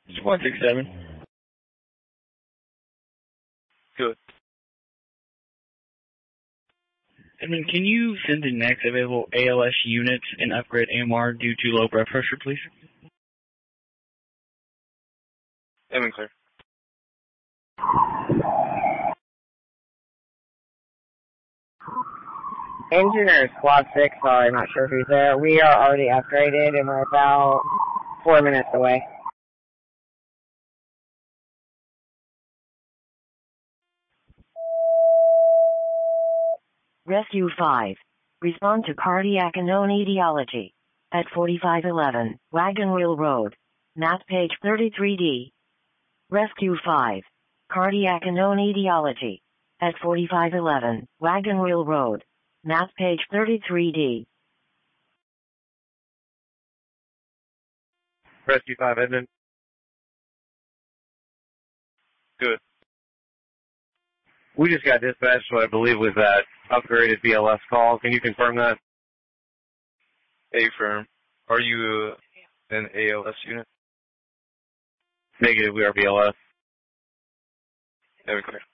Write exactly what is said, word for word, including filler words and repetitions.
It's one six seven. Good. Edmund, can you send the next available A L S unit and upgrade A M R due to low blood pressure, please? Edmund, clear. Engineer Squad six, sorry, I'm not sure who's there. We are already upgraded and we're about four minutes away. Rescue five. Respond to cardiac unknown etiology. At forty-five eleven, Wagon Wheel Road. Map page thirty-three D. Rescue five. Cardiac unknown etiology. At forty-five eleven, Wagon Wheel Road. Map page thirty-three D. Rescue five, Edmund. Good. We just got dispatched, what I believe was that upgraded B L S call. Can you confirm that? A-firm. Are you uh, an A L S unit? Negative, we are B L S. Edmund, clear.